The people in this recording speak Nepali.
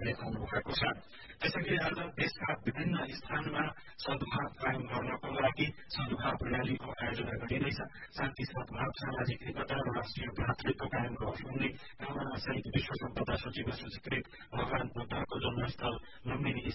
गर्दै आउनु भएको छ। त्यसैगरी आज देशका विभिन्न स्थानमा सद्भाव कायम गर्नको लागि सद्भाव र्यालीको आयोजना गरिँदैछ। शान्ति, सद्भाव, सामाजिक एकता र राष्ट्रिय भ्रातृत्व कायम गरोस् भन्ने कामना सहित विश्व सम्पदा सूचीमा सूचीकृत भगवान बुद्धको जन्मस्थल लुम्बिनी